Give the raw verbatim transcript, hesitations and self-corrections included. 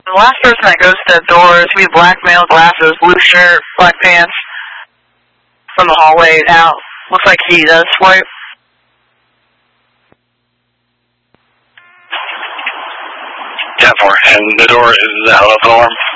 The last person that goes to that door is we black male, glasses, blue shirt, black pants. From the hallway out. Looks like he does swipe. ten four. And the door is out of alarm.